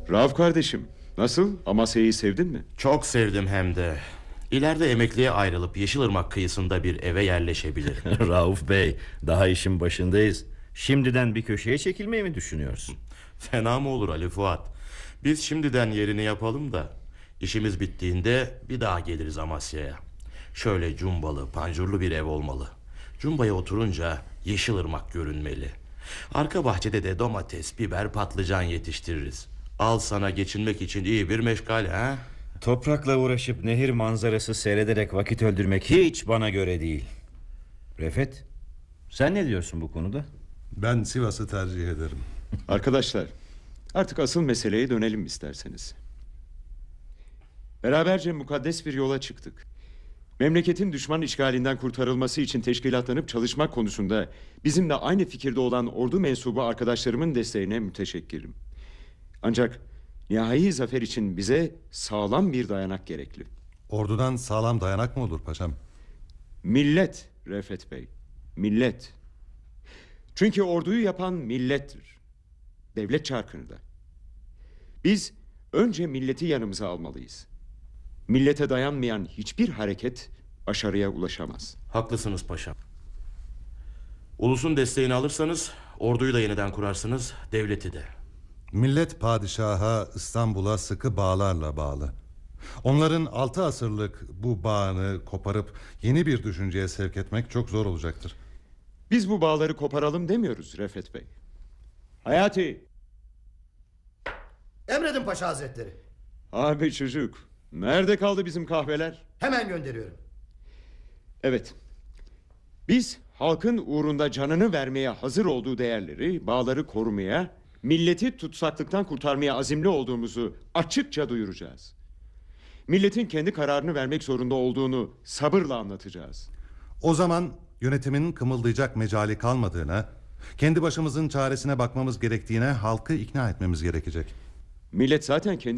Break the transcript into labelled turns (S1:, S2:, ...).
S1: Rauf kardeşim, nasıl? Amasya'yı sevdin mi?
S2: Çok sevdim hem de. İleride emekliye ayrılıp Yeşilırmak kıyısında bir eve yerleşebilirim.
S3: Rauf Bey, daha işin başındayız. Şimdiden bir köşeye çekilmeyi mi düşünüyorsun?
S2: Fena mı olur Ali Fuat? Biz şimdiden yerini yapalım da işimiz bittiğinde bir daha geliriz Amasya'ya. Şöyle cumbalı, pancurlu bir ev olmalı. Cumbaya oturunca Yeşilırmak görünmeli. Arka bahçede de domates, biber, patlıcan yetiştiririz. Al sana geçinmek için iyi bir meşgale, ha?
S3: Toprakla uğraşıp nehir manzarası seyrederek vakit öldürmek hiç bana göre değil. Refet, sen ne diyorsun bu konuda?
S4: Ben Sivas'ı tercih ederim.
S1: Arkadaşlar, artık asıl meseleye dönelim isterseniz. Beraberce mukaddes bir yola çıktık. Memleketin düşman işgalinden kurtarılması için teşkilatlanıp çalışmak konusunda bizimle aynı fikirde olan ordu mensubu arkadaşlarımın desteğine müteşekkirim. Ancak nihai zafer için bize sağlam bir dayanak gerekli.
S4: Ordudan sağlam dayanak mı olur paşam?
S1: Millet Refet Bey, millet. Çünkü orduyu yapan millettir. Devlet çarkını da. Biz önce milleti yanımıza almalıyız. Millete dayanmayan hiçbir hareket başarıya ulaşamaz.
S2: Haklısınız paşam. Ulusun desteğini alırsanız orduyu da yeniden kurarsınız, devleti de.
S4: Millet padişaha, İstanbul'a sıkı bağlarla bağlı. Onların 6 asırlık bu bağını koparıp yeni bir düşünceye sevk etmek çok zor olacaktır.
S1: Biz bu bağları koparalım demiyoruz Refet Bey. Hayati.
S5: Emredin Paşa Hazretleri.
S1: Abi çocuk, nerede kaldı bizim kahveler?
S5: Hemen gönderiyorum.
S1: Evet. Biz halkın uğrunda canını vermeye hazır olduğu değerleri, bağları korumaya, milleti tutsaklıktan kurtarmaya azimli olduğumuzu açıkça duyuracağız. Milletin kendi kararını vermek zorunda olduğunu sabırla anlatacağız.
S4: O zaman yönetimin kımıldayacak mecali kalmadığına, kendi başımızın çaresine bakmamız gerektiğine halkı ikna etmemiz gerekecek.
S1: Millet zaten kendi